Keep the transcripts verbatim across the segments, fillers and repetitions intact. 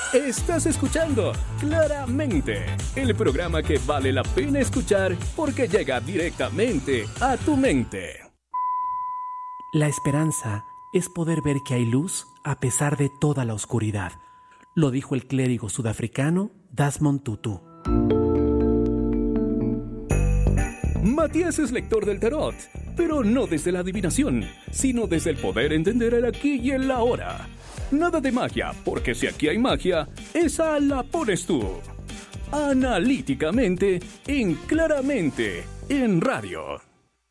Estás escuchando Claramente, el programa que vale la pena escuchar porque llega directamente a tu mente. La esperanza es poder ver que hay luz a pesar de toda la oscuridad, lo dijo el clérigo sudafricano Desmond Tutu. Matías es lector del tarot, pero no desde la adivinación, sino desde el poder entender el aquí y el ahora. Nada de magia, porque si aquí hay magia, esa la pones tú. Analíticamente, en Claramente, en radio.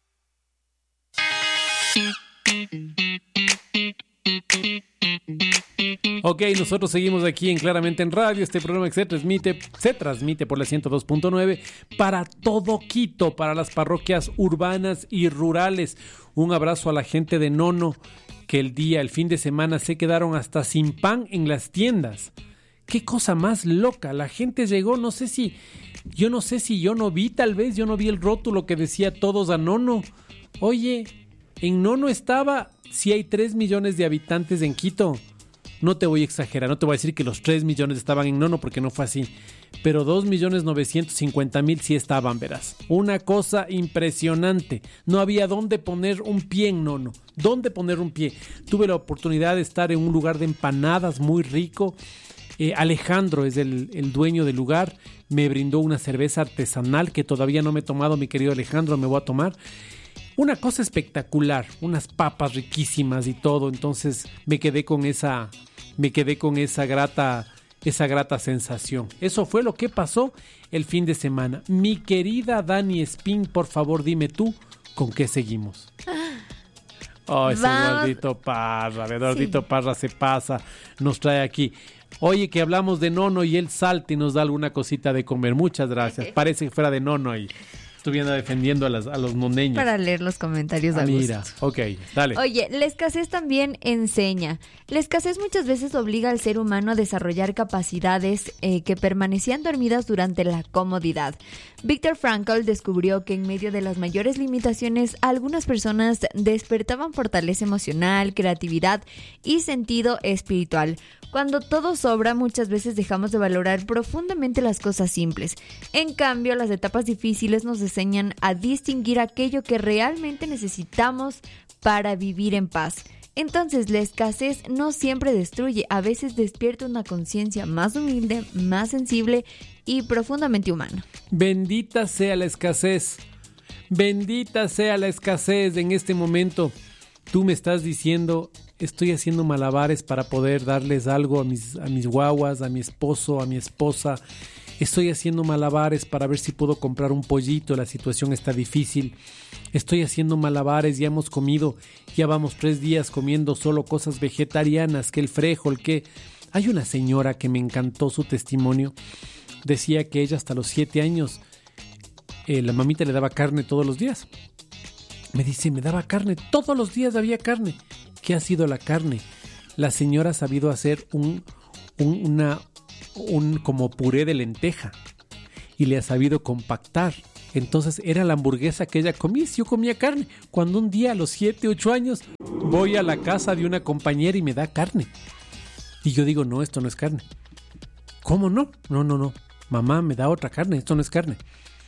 Ok, nosotros seguimos aquí en Claramente en Radio, este programa que se transmite, se transmite por la ciento dos punto nueve para todo Quito, para las parroquias urbanas y rurales. Un abrazo a la gente de Nono, que el día, el fin de semana se quedaron hasta sin pan en las tiendas. Qué cosa más loca, la gente llegó, no sé si, yo no sé si yo no vi, tal vez yo no vi el rótulo que decía todos a Nono. Oye, en Nono estaba, si hay tres millones de habitantes en Quito. No te voy a exagerar, no te voy a decir que los tres millones estaban en Nono porque no fue así, pero dos millones novecientos cincuenta mil sí estaban, verás. Una cosa impresionante, no había dónde poner un pie en Nono, dónde poner un pie. Tuve la oportunidad de estar en un lugar de empanadas muy rico. Eh, Alejandro es el, el dueño del lugar, me brindó una cerveza artesanal que todavía no me he tomado, mi querido Alejandro, me voy a tomar. Una cosa espectacular, unas papas riquísimas y todo, entonces me quedé con esa, me quedé con esa grata, esa grata sensación. Eso fue lo que pasó el fin de semana. Mi querida Dani Espín, por favor dime tú, ¿con qué seguimos? Oh, ese Eduardito Parra, Eduardito sí. Parra se pasa, nos trae aquí. Oye, que hablamos de Nono y él salta y nos da alguna cosita de comer. Muchas gracias, parece que fuera de Nono y... Estuviendo defendiendo a, las, a los noneños. Para leer los comentarios a ah, gusto. Mira, ok, dale. Oye, la escasez también enseña. La escasez muchas veces obliga al ser humano a desarrollar capacidades eh, que permanecían dormidas durante la comodidad. Viktor Frankl descubrió que en medio de las mayores limitaciones, algunas personas despertaban fortaleza emocional, creatividad y sentido espiritual. Cuando todo sobra, muchas veces dejamos de valorar profundamente las cosas simples. En cambio, las etapas difíciles nos enseñan a distinguir aquello que realmente necesitamos para vivir en paz. Entonces, la escasez no siempre destruye, a veces despierta una conciencia más humilde, más sensible y profundamente humana. Bendita sea la escasez, bendita sea la escasez en este momento. Tú me estás diciendo... Estoy haciendo malabares para poder darles algo a mis, a mis guaguas, a mi esposo, a mi esposa. Estoy haciendo malabares para ver si puedo comprar un pollito, la situación está difícil. Estoy haciendo malabares, ya hemos comido, ya vamos tres días comiendo solo cosas vegetarianas, que el frijol, que... Hay una señora que me encantó su testimonio. Decía que ella hasta los siete años, eh, la mamita le daba carne todos los días. Me dice, me daba carne, todos los días había carne. ¿Qué ha sido la carne? La señora ha sabido hacer un, un, una, un como puré de lenteja y le ha sabido compactar. Entonces era la hamburguesa que ella comía. Si yo comía carne, cuando un día a los siete, ocho años voy a la casa de una compañera y me da carne. Y yo digo, no, esto no es carne. ¿Cómo no? No, no, no. Mamá, me da otra carne, esto no es carne.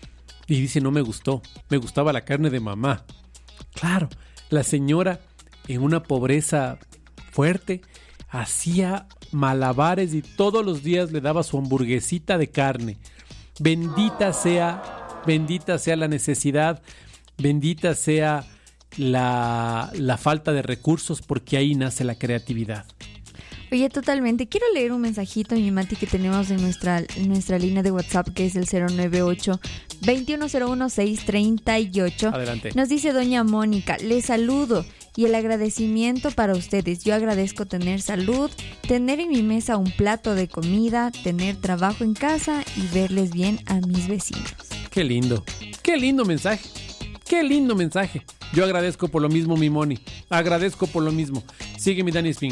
Y dice, no me gustó. Me gustaba la carne de mamá. Claro, la señora... en una pobreza fuerte, hacía malabares y todos los días le daba su hamburguesita de carne. Bendita sea, bendita sea la necesidad, bendita sea la, la falta de recursos, porque ahí nace la creatividad. Oye, totalmente. Quiero leer un mensajito, mi Mati, que tenemos en nuestra, en nuestra línea de WhatsApp, que es el cero nueve ocho, veintiuno cero uno, seis treinta y ocho. Adelante. Nos dice doña Mónica, les saludo y el agradecimiento para ustedes. Yo agradezco tener salud, tener en mi mesa un plato de comida, tener trabajo en casa y verles bien a mis vecinos. Qué lindo, qué lindo mensaje, qué lindo mensaje. Yo agradezco por lo mismo, mi Moni. Agradezco por lo mismo. Sigue mi Dani Spin.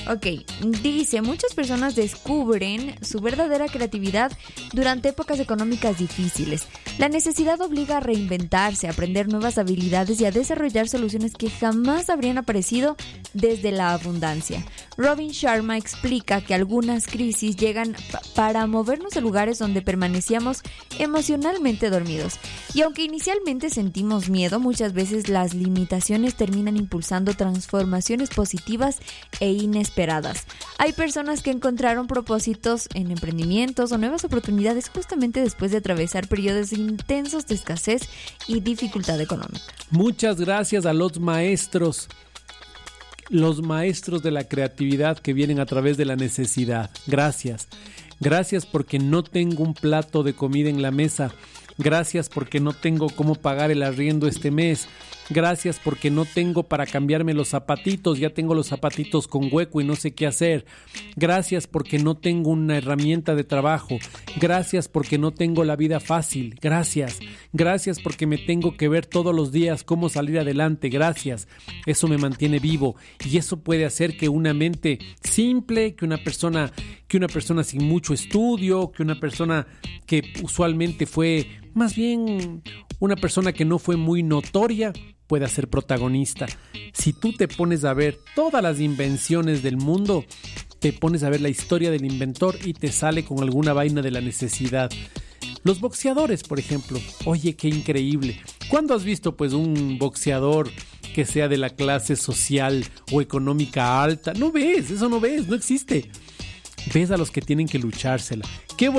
Ok, dice, muchas personas descubren su verdadera creatividad durante épocas económicas difíciles. La necesidad obliga a reinventarse, a aprender nuevas habilidades y a desarrollar soluciones que jamás habrían aparecido desde la abundancia. Robin Sharma explica que algunas crisis llegan pa- para movernos a lugares donde permanecíamos emocionalmente dormidos. Y aunque inicialmente sentimos miedo, muchas veces las limitaciones terminan impulsando transformaciones positivas e inesperadas. Hay personas que encontraron propósitos en emprendimientos o nuevas oportunidades justamente después de atravesar periodos intensos de escasez y dificultad económica. Muchas gracias a los maestros, los maestros de la creatividad que vienen a través de la necesidad. Gracias. Gracias porque no tengo un plato de comida en la mesa. Gracias porque no tengo cómo pagar el arriendo este mes. Gracias porque no tengo para cambiarme los zapatitos, ya tengo los zapatitos con hueco y no sé qué hacer. Gracias porque no tengo una herramienta de trabajo. Gracias porque no tengo la vida fácil. Gracias. Gracias porque me tengo que ver todos los días cómo salir adelante. Gracias. Eso me mantiene vivo y eso puede hacer que una mente simple, que una persona, que una persona sin mucho estudio, que una persona que usualmente fue más bien una persona que no fue muy notoria, pueda ser protagonista. Si tú te pones a ver todas las invenciones del mundo, te pones a ver la historia del inventor y te sale con alguna vaina de la necesidad. Los boxeadores, por ejemplo, oye, qué increíble. ¿Cuándo has visto pues un boxeador que sea de la clase social o económica alta? No ves, eso no ves, no existe. Ves a los que tienen que luchársela. Qué